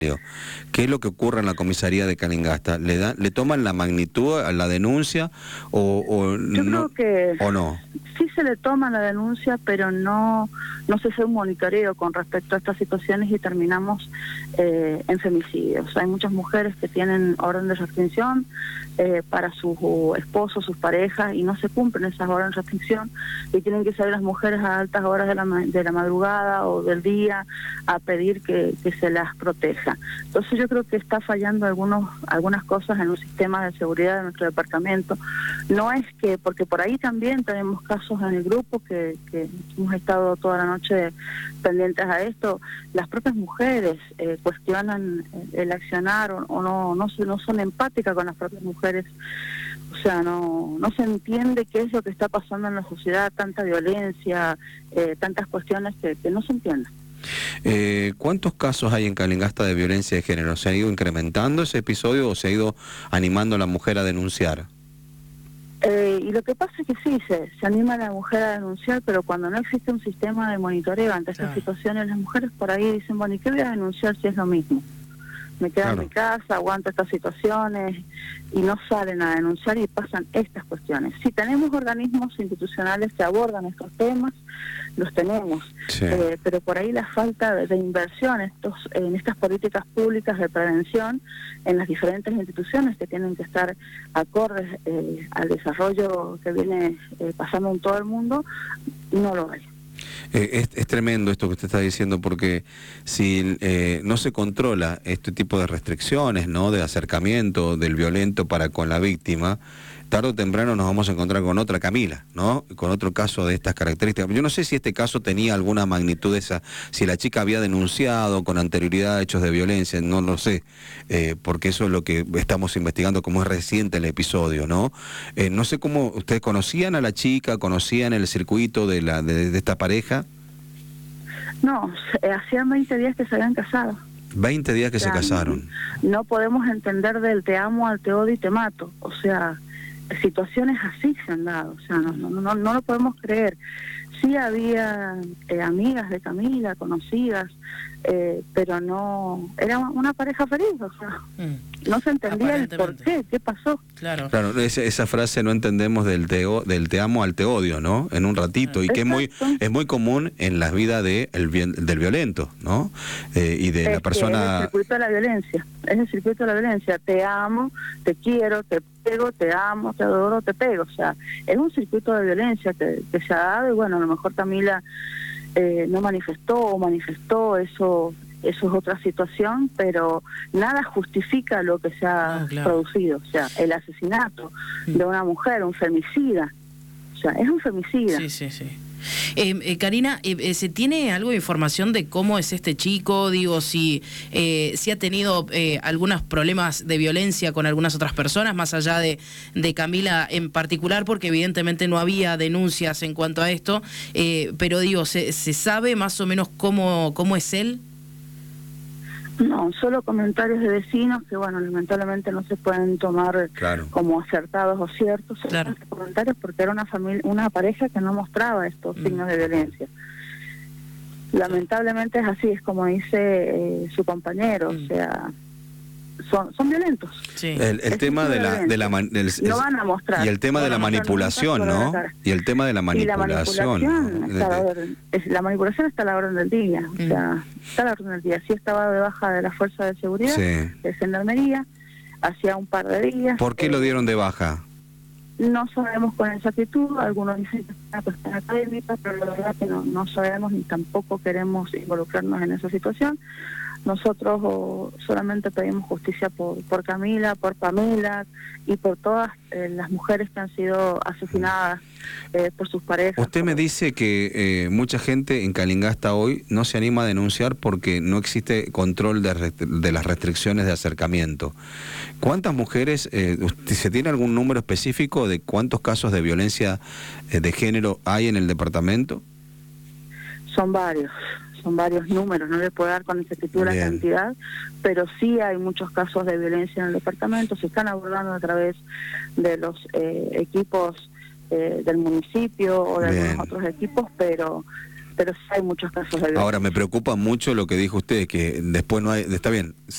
¿Qué es lo que ocurre en la comisaría de Calingasta? ¿Le toman la magnitud a la denuncia o Yo no? creo que ¿O no? sí se le toma la denuncia, pero no se hace un monitoreo con respecto a estas situaciones y terminamos en femicidios. Hay muchas mujeres que tienen orden de restricción para sus esposos, sus parejas, y no se cumplen esas órdenes de restricción y tienen que salir las mujeres a altas horas de la madrugada o del día a pedir que se las proteja. Entonces yo creo que está fallando algunas cosas en un sistema de seguridad de nuestro departamento. No es que, porque por ahí también tenemos casos en el grupo que hemos estado toda la noche pendientes a esto, las propias mujeres cuestionan el accionar o no son empáticas con las propias mujeres. O sea, no se entiende qué es lo que está pasando en la sociedad, tanta violencia, tantas cuestiones que no se entienden. ¿Cuántos casos hay en Calingasta de violencia de género? ¿Se ha ido incrementando ese episodio o se ha ido animando a la mujer a denunciar? Y lo que pasa es que sí, se anima a la mujer a denunciar, pero cuando no existe un sistema de monitoreo ante estas situaciones, las mujeres por ahí dicen, bueno, ¿y qué voy a denunciar si es lo mismo? Me quedo en mi casa, aguanto estas situaciones y no salen a denunciar y pasan estas cuestiones. Si tenemos organismos institucionales que abordan estos temas, los tenemos, sí. Pero por ahí la falta de inversión en estas políticas públicas de prevención en las diferentes instituciones que tienen que estar acordes al desarrollo que viene pasando en todo el mundo, no lo hay. Es tremendo esto que usted está diciendo, porque si no se controla este tipo de restricciones, ¿no?, de acercamiento del violento para con la víctima, tarde o temprano nos vamos a encontrar con otra Camila, ¿no?, con otro caso de estas características. Yo no sé si este caso tenía alguna magnitud si la chica había denunciado con anterioridad hechos de violencia, no lo sé, porque eso es lo que estamos investigando, como es reciente el episodio, ¿no? No sé cómo, ¿ustedes conocían a la chica, conocían el circuito de esta pareja? No, hacían 20 días que se habían casado. 20 días que se casaron. No podemos entender del te amo al te odio y te mato, o sea, situaciones así se han dado, o sea, no lo podemos creer. Sí había amigas de Camila, conocidas, pero no, era una pareja feliz, o sea, no se entendía el por qué pasó. Claro, esa frase no entendemos del te amo al te odio, ¿no? En un ratito, y que es muy común en las vidas del violento, ¿no? Y de la persona... Es el circuito de la violencia, es el circuito de la violencia, te amo, te quiero, te pego, te amo, te adoro, te pego, o sea, es un circuito de violencia que se ha dado, y bueno, a lo mejor Camila no manifestó o manifestó, eso es otra situación, pero nada justifica lo que se ha producido, o sea, el asesinato de una mujer, un femicida, o sea, es un femicida. Sí. Karina, ¿se tiene algo de información de cómo es este chico? Digo, si ha tenido algunos problemas de violencia con algunas otras personas, más allá de Camila en particular, porque evidentemente no había denuncias en cuanto a esto, pero digo, ¿se sabe más o menos cómo es él? No, solo comentarios de vecinos que, bueno, lamentablemente no se pueden tomar como acertados o ciertos. Comentarios porque era una pareja que no mostraba estos signos de violencia. Lamentablemente es así, es como dice su compañero, o sea, son violentos. Sí. El tema no van a mostrar. Y el tema de la manipulación, ¿no? Y el tema de la manipulación. La manipulación está a la orden del día, o sea, está a la orden del día. Sí estaba de baja de la Fuerza de Seguridad, de Gendarmería, hacía un par de días. ¿Por qué lo dieron de baja? No sabemos con exactitud, algunos dicen que es una cuestión académica, pero la verdad que no sabemos ni tampoco queremos involucrarnos en esa situación. Nosotros solamente pedimos justicia por Camila, por Pamela y por todas las mujeres que han sido asesinadas por sus parejas. Usted me dice que mucha gente en Calingasta hoy no se anima a denunciar porque no existe control de las restricciones de acercamiento. ¿Cuántas mujeres, se tiene algún número específico de cuántos casos de violencia de género hay en el departamento? Son varios números, no le puedo dar con exactitud la cantidad, pero sí hay muchos casos de violencia en el departamento, se están abordando a través de los equipos del municipio o de algunos otros equipos, pero pero sí hay muchos casos de violencia. Ahora, me preocupa mucho lo que dijo usted, que después no hay, está bien,